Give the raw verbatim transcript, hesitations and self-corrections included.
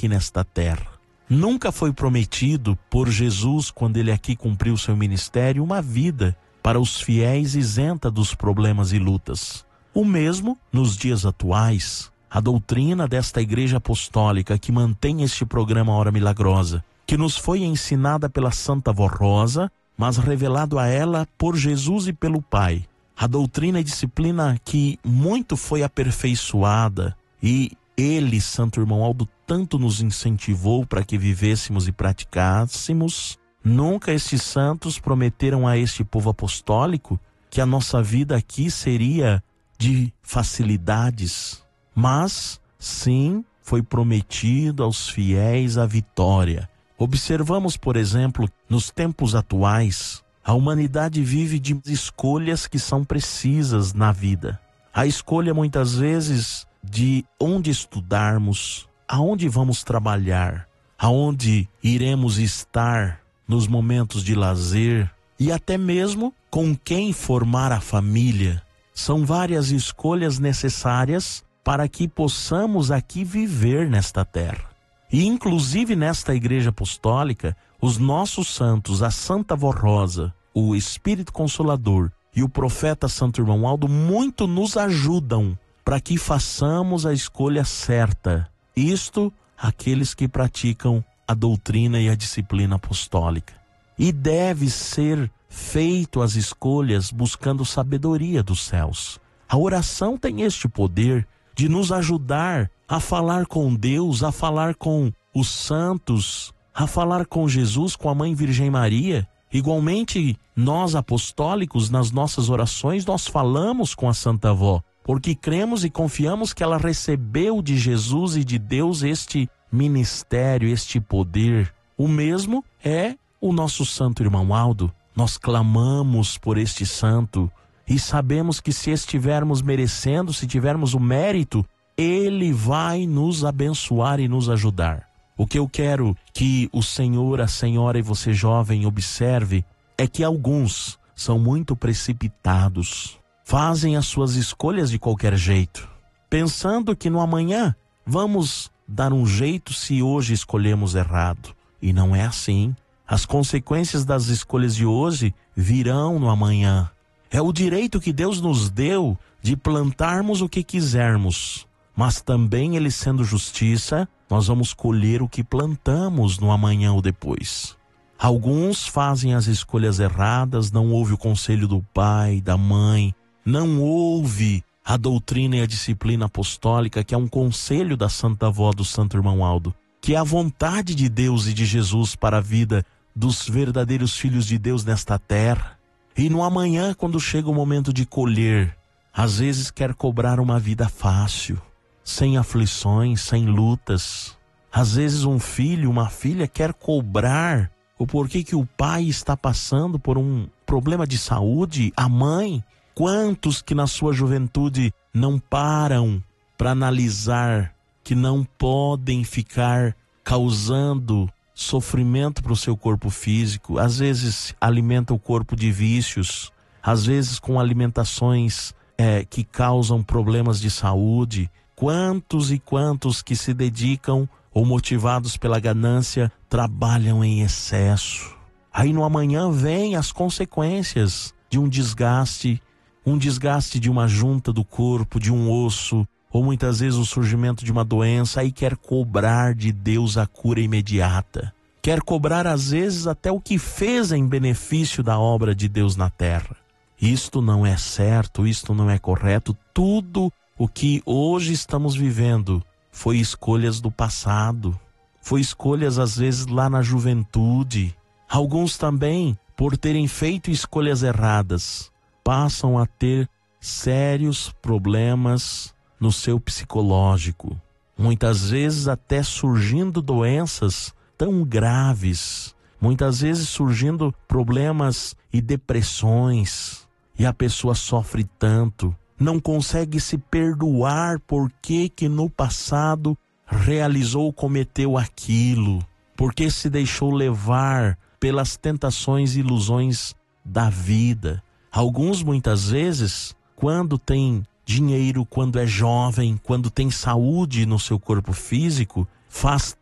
aqui nesta terra. Nunca foi prometido por Jesus, quando ele aqui cumpriu seu ministério, uma vida para os fiéis isenta dos problemas e lutas. O mesmo nos dias atuais. A doutrina desta Igreja Apostólica que mantém este programa Hora Milagrosa, que nos foi ensinada pela Santa Vó Rosa, mas revelado a ela por Jesus e pelo Pai. A doutrina e disciplina que muito foi aperfeiçoada e ele, Santo Irmão Aldo, tanto nos incentivou para que vivêssemos e praticássemos. Nunca estes santos prometeram a este povo apostólico que a nossa vida aqui seria de facilidades, mas sim foi prometido aos fiéis a vitória. Observamos, por exemplo, nos tempos atuais, a humanidade vive de escolhas que são precisas na vida. A escolha muitas vezes de onde estudarmos, aonde vamos trabalhar, aonde iremos estar nos momentos de lazer e até mesmo com quem formar a família. São várias escolhas necessárias para que possamos aqui viver nesta terra. E inclusive nesta Igreja Apostólica, os nossos santos, a Santa Vó Rosa, o Espírito Consolador e o profeta Santo Irmão Aldo muito nos ajudam para que façamos a escolha certa. Isto, aqueles que praticam a doutrina e a disciplina apostólica. E deve ser feito as escolhas buscando sabedoria dos céus. A oração tem este poder de nos ajudar a falar com Deus, a falar com os santos, a falar com Jesus, com a Mãe Virgem Maria. Igualmente, nós apostólicos, nas nossas orações, nós falamos com a Santa Avó, porque cremos e confiamos que ela recebeu de Jesus e de Deus este ministério, este poder. O mesmo é o nosso Santo Irmão Aldo. Nós clamamos por este santo e sabemos que se estivermos merecendo, se tivermos o mérito, ele vai nos abençoar e nos ajudar. O que eu quero que o Senhor, a Senhora e você jovem observe é que alguns são muito precipitados, fazem as suas escolhas de qualquer jeito, pensando que no amanhã vamos dar um jeito se hoje escolhemos errado. E não é assim. As consequências das escolhas de hoje virão no amanhã. É o direito que Deus nos deu de plantarmos o que quisermos, mas também, ele sendo justiça, nós vamos colher o que plantamos no amanhã ou depois. Alguns fazem as escolhas erradas, não ouvem o conselho do pai, da mãe, não ouve a doutrina e a disciplina apostólica, que é um conselho da Santa Avó do Santo Irmão Aldo, que é a vontade de Deus e de Jesus para a vida dos verdadeiros filhos de Deus nesta terra. E no amanhã, quando chega o momento de colher, às vezes quer cobrar uma vida fácil, sem aflições, sem lutas. Às vezes um filho, uma filha quer cobrar o porquê que o pai está passando por um problema de saúde, a mãe. Quantos que na sua juventude não param para analisar que não podem ficar causando sofrimento para o seu corpo físico? Às vezes alimenta o corpo de vícios, às vezes com alimentações é, que causam problemas de saúde. Quantos e quantos que se dedicam ou motivados pela ganância trabalham em excesso. Aí no amanhã vem as consequências de um desgaste, um desgaste de uma junta do corpo, de um osso, ou muitas vezes o surgimento de uma doença. Aí quer cobrar de Deus a cura imediata. Quer cobrar às vezes até o que fez em benefício da obra de Deus na terra. Isto não é certo, isto não é correto. Tudo o que hoje estamos vivendo foi escolhas do passado, foi escolhas às vezes lá na juventude. Alguns também, por terem feito escolhas erradas, passam a ter sérios problemas no seu psicológico. Muitas vezes até surgindo doenças tão graves, muitas vezes surgindo problemas e depressões, e a pessoa sofre tanto, não consegue se perdoar porque que no passado realizou, cometeu aquilo, porque se deixou levar pelas tentações e ilusões da vida. Alguns muitas vezes, quando tem dinheiro, quando é jovem, quando tem saúde no seu corpo físico, faz